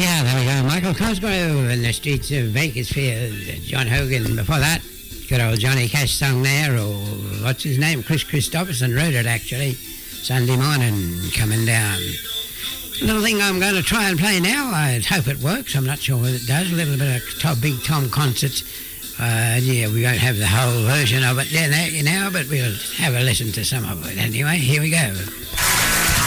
Yeah, there we go. Michael Cosgrove in the streets of Bakersfield. John Hogan before that. Good old Johnny Cash song there, or what's his name? Chris Christopherson wrote it actually. Sunday morning coming down. Little thing I'm going to try and play now. I hope it works. I'm not sure whether it does. A little bit of Big Tom concerts. Yeah, we won't have the whole version of it now, but we'll have a listen to some of it anyway. Here we go.